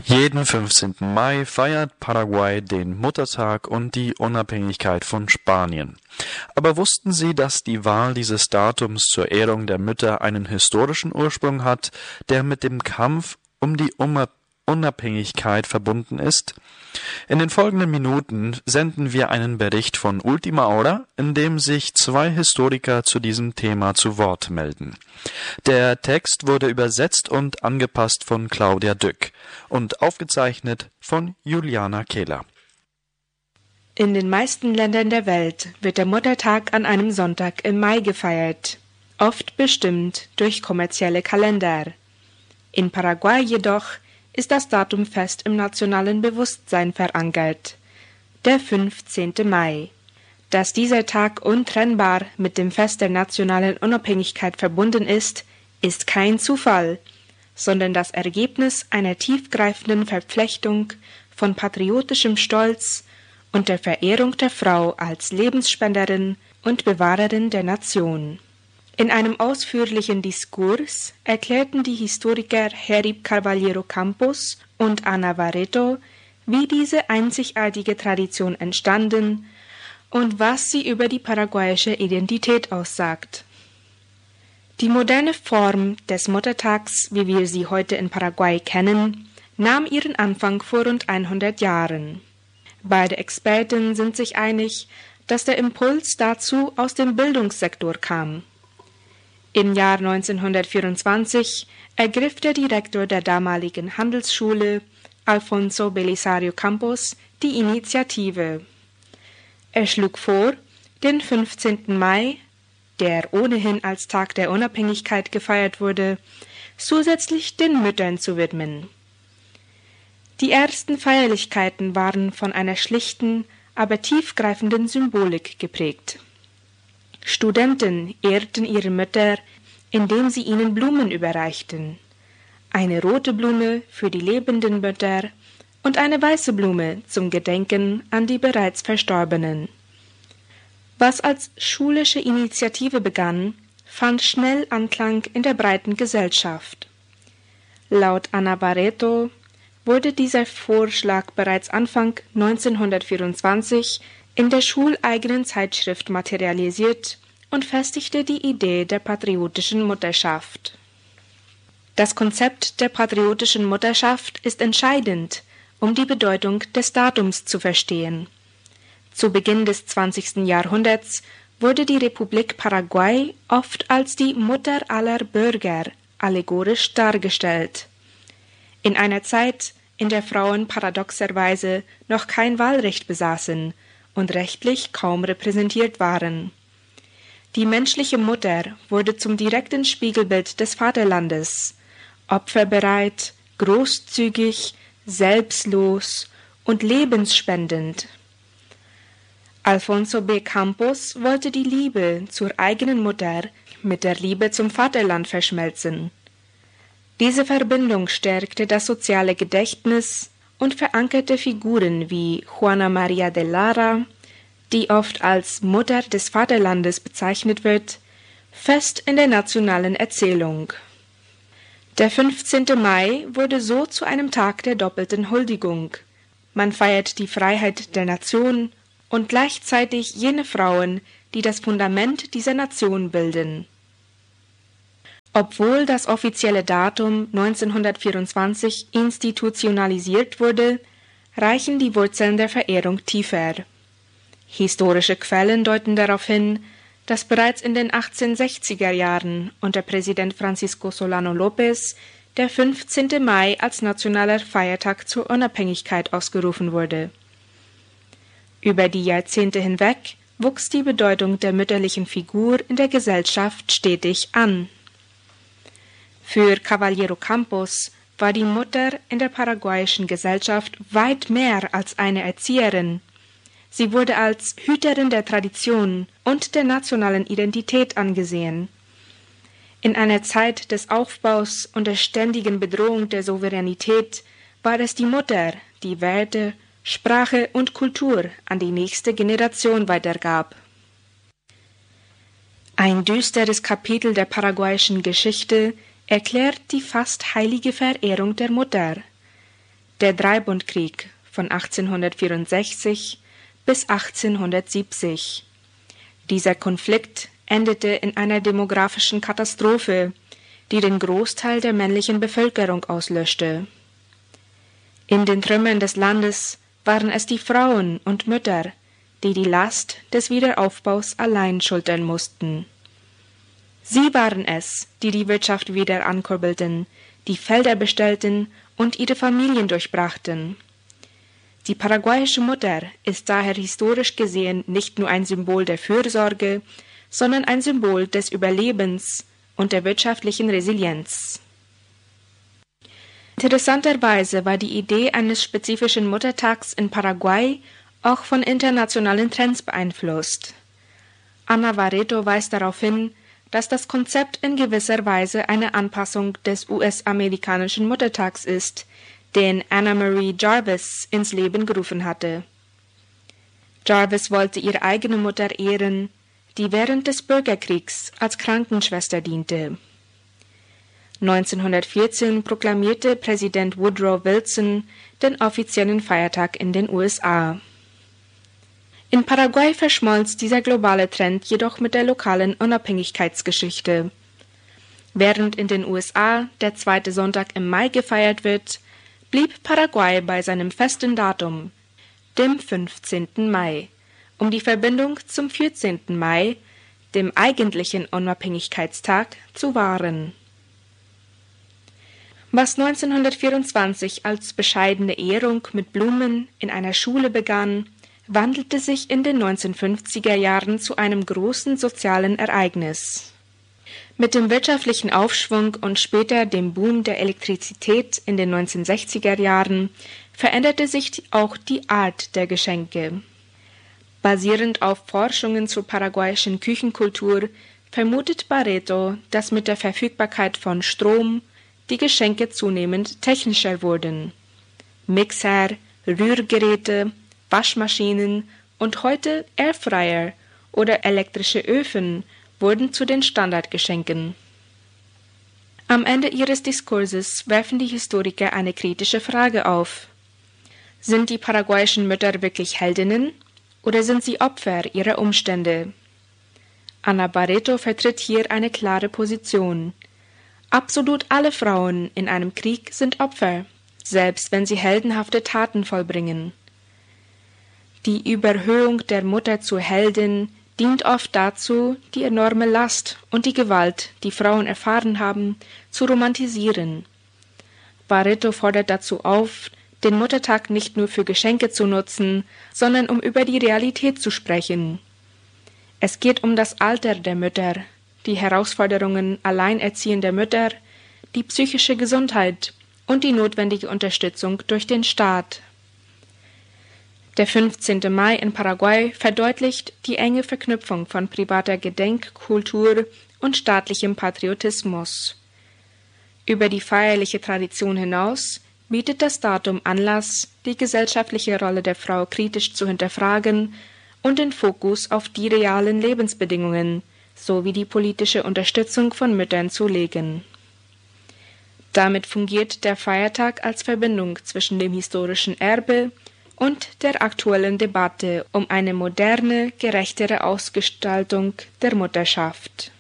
Jeden 15. Mai feiert Paraguay den Muttertag und die Unabhängigkeit von Spanien. Aber wussten Sie, dass die Wahl dieses Datums zur Ehrung der Mütter einen historischen Ursprung hat, der mit dem Kampf um die Unabhängigkeit verbunden ist? In den folgenden Minuten senden wir einen Bericht von Última Hora, in dem sich zwei Historiker zu diesem Thema zu Wort melden. Der Text wurde übersetzt und angepasst von Claudia Dück und aufgezeichnet von Juliana Kehler. In den meisten Ländern der Welt wird der Muttertag an einem Sonntag im Mai gefeiert, oft bestimmt durch kommerzielle Kalender. In Paraguay jedoch ist das Datum fest im nationalen Bewusstsein verankert, der 15. Mai. Dass dieser Tag untrennbar mit dem Fest der nationalen Unabhängigkeit verbunden ist kein Zufall, sondern das Ergebnis einer tiefgreifenden Verflechtung von patriotischem Stolz und der Verehrung der Frau als Lebensspenderin und Bewahrerin der Nation. In einem ausführlichen Diskurs erklärten die Historiker Herib Carvalheiro Campos und Ana Barreto, wie diese einzigartige Tradition entstanden und was sie über die paraguayische Identität aussagt. Die moderne Form des Muttertags, wie wir sie heute in Paraguay kennen, nahm ihren Anfang vor rund 100 Jahren. Beide Experten sind sich einig, dass der Impuls dazu aus dem Bildungssektor kam. Im Jahr 1924 ergriff der Direktor der damaligen Handelsschule, Alfonso Belisario Campos, die Initiative. Er schlug vor, den 15. Mai, der ohnehin als Tag der Unabhängigkeit gefeiert wurde, zusätzlich den Müttern zu widmen. Die ersten Feierlichkeiten waren von einer schlichten, aber tiefgreifenden Symbolik geprägt. Studenten ehrten ihre Mütter, indem sie ihnen Blumen überreichten. Eine rote Blume für die lebenden Mütter und eine weiße Blume zum Gedenken an die bereits Verstorbenen. Was als schulische Initiative begann, fand schnell Anklang in der breiten Gesellschaft. Laut Ana Barreto wurde dieser Vorschlag bereits Anfang 1924 in der schuleigenen Zeitschrift materialisiert und festigte die Idee der patriotischen Mutterschaft. Das Konzept der patriotischen Mutterschaft ist entscheidend, um die Bedeutung des Datums zu verstehen. Zu Beginn des 20. Jahrhunderts wurde die Republik Paraguay oft als die Mutter aller Bürger allegorisch dargestellt. In einer Zeit, in der Frauen paradoxerweise noch kein Wahlrecht besaßen und rechtlich kaum repräsentiert waren. Die menschliche Mutter wurde zum direkten Spiegelbild des Vaterlandes, opferbereit, großzügig, selbstlos und lebensspendend. Alfonso B. Campos wollte die Liebe zur eigenen Mutter mit der Liebe zum Vaterland verschmelzen. Diese Verbindung stärkte das soziale Gedächtnis und verankerte Figuren wie Juana María de Lara, die oft als Mutter des Vaterlandes bezeichnet wird, fest in der nationalen Erzählung. Der 15. Mai wurde so zu einem Tag der doppelten Huldigung. Man feiert die Freiheit der Nation und gleichzeitig jene Frauen, die das Fundament dieser Nation bilden. Obwohl das offizielle Datum 1924 institutionalisiert wurde, reichen die Wurzeln der Verehrung tiefer. Historische Quellen deuten darauf hin, dass bereits in den 1860er Jahren unter Präsident Francisco Solano López der 15. Mai als nationaler Feiertag zur Unabhängigkeit ausgerufen wurde. Über die Jahrzehnte hinweg wuchs die Bedeutung der mütterlichen Figur in der Gesellschaft stetig an. Für Carvalheiro Campos war die Mutter in der paraguayischen Gesellschaft weit mehr als eine Erzieherin. Sie wurde als Hüterin der Tradition und der nationalen Identität angesehen. In einer Zeit des Aufbaus und der ständigen Bedrohung der Souveränität war es die Mutter, die Werte, Sprache und Kultur an die nächste Generation weitergab. Ein düsteres Kapitel der paraguayischen Geschichte erklärt die fast heilige Verehrung der Mutter. der Dreibundkrieg von 1864 bis 1870. Dieser Konflikt endete in einer demografischen Katastrophe, die den Großteil der männlichen Bevölkerung auslöschte. In den Trümmern des Landes waren es die Frauen und Mütter, die die Last des Wiederaufbaus allein schultern mussten. Sie waren es, die die Wirtschaft wieder ankurbelten, die Felder bestellten und ihre Familien durchbrachten. Die paraguayische Mutter ist daher historisch gesehen nicht nur ein Symbol der Fürsorge, sondern ein Symbol des Überlebens und der wirtschaftlichen Resilienz. Interessanterweise war die Idee eines spezifischen Muttertags in Paraguay auch von internationalen Trends beeinflusst. Ana Barreto weist darauf hin, dass das Konzept in gewisser Weise eine Anpassung des US-amerikanischen Muttertags ist, den Anna Marie Jarvis ins Leben gerufen hatte. Jarvis wollte ihre eigene Mutter ehren, die während des Bürgerkriegs als Krankenschwester diente. 1914 proklamierte Präsident Woodrow Wilson den offiziellen Feiertag in den USA. In Paraguay verschmolz dieser globale Trend jedoch mit der lokalen Unabhängigkeitsgeschichte. Während in den USA der zweite Sonntag im Mai gefeiert wird, blieb Paraguay bei seinem festen Datum, dem 15. Mai, um die Verbindung zum 14. Mai, dem eigentlichen Unabhängigkeitstag, zu wahren. Was 1924 als bescheidene Ehrung mit Blumen in einer Schule begann, wandelte sich in den 1950er Jahren zu einem großen sozialen Ereignis. Mit dem wirtschaftlichen Aufschwung und später dem Boom der Elektrizität in den 1960er Jahren veränderte sich auch die Art der Geschenke. Basierend auf Forschungen zur paraguayischen Küchenkultur vermutet Barreto, dass mit der Verfügbarkeit von Strom die Geschenke zunehmend technischer wurden. Mixer, Rührgeräte, Waschmaschinen und heute Airfryer oder elektrische Öfen wurden zu den Standardgeschenken. Am Ende ihres Diskurses werfen die Historiker eine kritische Frage auf. Sind die paraguayischen Mütter wirklich Heldinnen oder sind sie Opfer ihrer Umstände? Ana Barreto vertritt hier eine klare Position. Absolut alle Frauen in einem Krieg sind Opfer, selbst wenn sie heldenhafte Taten vollbringen. Die Überhöhung der Mutter zur Heldin dient oft dazu, die enorme Last und die Gewalt, die Frauen erfahren haben, zu romantisieren. Barreto fordert dazu auf, den Muttertag nicht nur für Geschenke zu nutzen, sondern um über die Realität zu sprechen. Es geht um das Alter der Mütter, die Herausforderungen alleinerziehender Mütter, die psychische Gesundheit und die notwendige Unterstützung durch den Staat. Der 15. Mai in Paraguay verdeutlicht die enge Verknüpfung von privater Gedenkkultur und staatlichem Patriotismus. Über die feierliche Tradition hinaus bietet das Datum Anlass, die gesellschaftliche Rolle der Frau kritisch zu hinterfragen und den Fokus auf die realen Lebensbedingungen sowie die politische Unterstützung von Müttern zu legen. Damit fungiert der Feiertag als Verbindung zwischen dem historischen Erbe und der aktuellen Debatte um eine moderne, gerechtere Ausgestaltung der Mutterschaft.